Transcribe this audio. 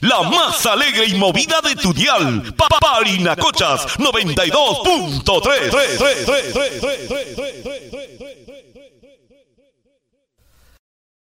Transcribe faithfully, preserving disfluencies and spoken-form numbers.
La más alegre y movida de tu dial. Parinacochas noventa y dos punto tres.